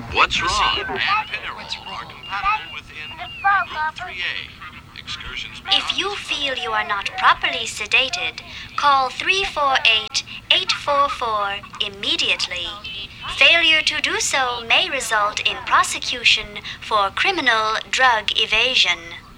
What's wrong? And Pinarol are compatible within Group 3A. Excursions beyond If you feel you are not properly sedated, call 348-844 immediately. Failure to do so may result in prosecution for criminal drug evasion.